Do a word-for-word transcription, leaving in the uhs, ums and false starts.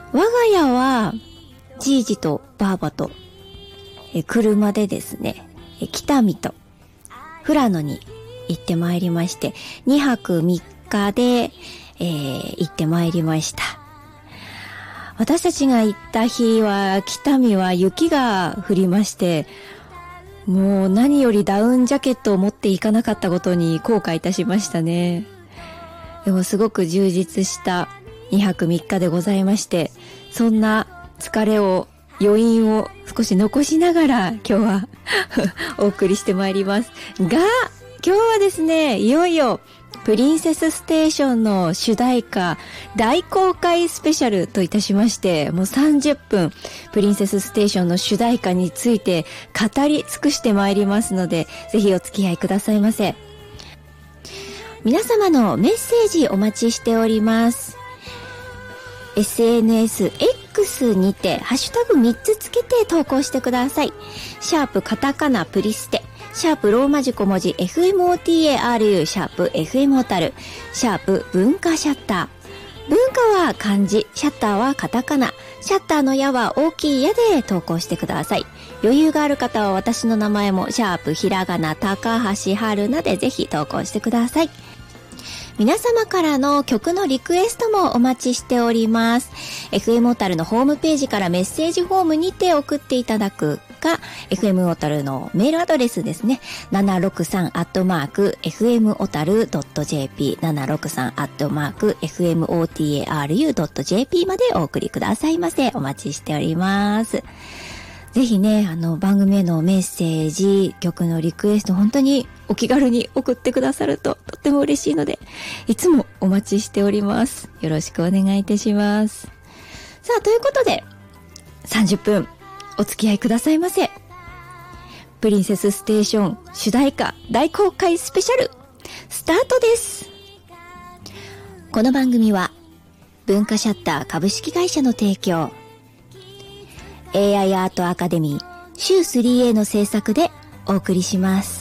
我が家はじいじとばあばとえ車でですね、北見と富良野に行ってまいりまして、にはくみっかで、えー、行ってまいりました。私たちが行った日は北見は雪が降りまして、もう何よりダウンジャケットを持っていかなかったことに後悔いたしましたね。でもすごく充実したにはくみっかでございまして、そんな疲れを余韻を少し残しながら今日はお送りしてまいりますが、今日はですね、いよいよプリンセスステーションの主題歌大公開スペシャルといたしまして、もうさんじゅっぷんプリンセスステーションの主題歌について語り尽くしてまいりますので、ぜひお付き合いくださいませ。皆様のメッセージお待ちしております。エスエヌエス X にてハッシュタグみっつつけて投稿してください。シャープカタカナプリステ、シャープローマ字小文字 エフエムオーティーエーアールユー、シャープ エフエム オタル、シャープ文化シャッター。文化は漢字、シャッターはカタカナ、シャッターの矢は大きい矢で投稿してください。余裕がある方は私の名前もシャープひらがな高橋春菜でぜひ投稿してください。皆様からの曲のリクエストもお待ちしております。エフエム オタルのホームページからメッセージフォームにて送っていただくか、エフエム オタルのメールアドレスですね。ななろくさんアットマーク エフエム オタル ドット ジェーピー ななろくさんアットマーク エフエム オーティーエーアールユー ドット ジェーピー までお送りくださいませ。お待ちしております。ぜひね、あの番組へのメッセージ、曲のリクエスト、本当にお気軽に送ってくださるととっても嬉しいので、いつもお待ちしております。よろしくお願いいたします。さあ、ということでさんじゅっぷんお付き合いくださいませ。プリンセスステーション主題歌大公開スペシャルスタートです。この番組は文化シャッター株式会社の提供、エーアイ アートアカデミー週 スリーエー の制作でお送りします。